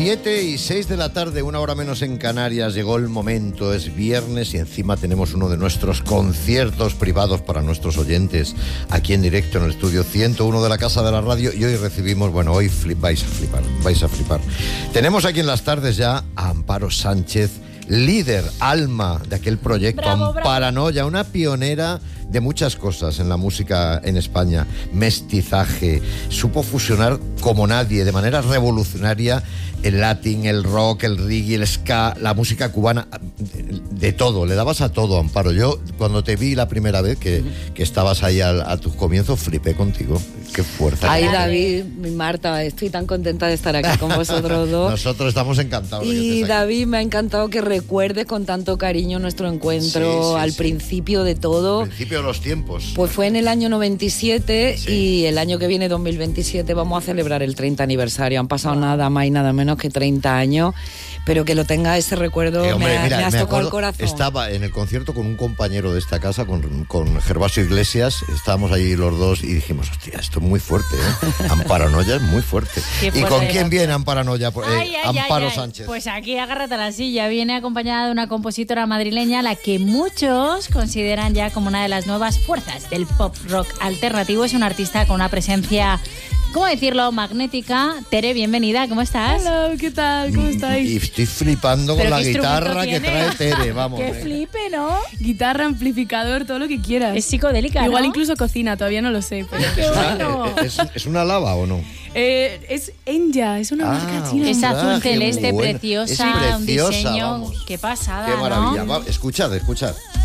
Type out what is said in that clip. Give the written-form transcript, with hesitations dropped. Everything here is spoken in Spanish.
7:06 de la tarde, una hora menos en Canarias. Llegó el momento, es viernes y encima tenemos uno de nuestros conciertos privados para nuestros oyentes aquí en directo en el estudio 101 de la Casa de la Radio. Y hoy recibimos, hoy vais a flipar. Tenemos aquí en las tardes ya a Amparo Sánchez, líder, alma de aquel proyecto Amparanoia, una pionera de muchas cosas en la música en España. Mestizaje, supo fusionar como nadie, de manera revolucionaria, el latín, el rock, el reggae, el ska, la música cubana, de todo, le dabas a todo, Amparo. Yo cuando te vi la primera vez que estabas ahí a tus comienzos, flipé contigo. Qué fuerza. Ay, David, mi Marta, estoy tan contenta de estar aquí con vosotros dos. Nosotros estamos encantados. Y David, me ha encantado que recuerdes con tanto cariño nuestro encuentro al principio de todo. Al principio de los tiempos. Pues fue en el año 97 y el año que viene, 2027, vamos a celebrar el 30 aniversario. Han pasado nada más y nada menos que 30 años, pero que lo tenga ese recuerdo, me has tocado el corazón. Estaba en el concierto con un compañero de esta casa, con Gervasio Iglesias, estábamos ahí los dos y dijimos, hostia, esto es muy fuerte, ¿eh? Amparanoia es muy fuerte. ¿Y con quién viene Amparanoia? Amparo Sánchez. Pues aquí agárrate a la silla, viene acompañada de una compositora madrileña, la que muchos consideran ya como una de las nuevas fuerzas del pop rock alternativo. Es una artista con una presencia, ¿cómo decirlo?, magnética. Tere, bienvenida, ¿cómo estás? Hola, ¿qué tal? ¿Cómo estáis? Y estoy flipando con la guitarra que trae Tere, vamos. ¡Qué flipe!, ¿no? Guitarra, amplificador, todo lo que quieras. Es psicodélica, Igual ¿no? incluso cocina, todavía no lo sé. Pero... ¡Qué bueno! ¿Es una lava o no? Es Enya, es una marca china. Es azul celeste, bueno. preciosa, Es preciosa, un diseño. Vamos. Qué pasada, Qué maravilla. ¿no? Escuchad.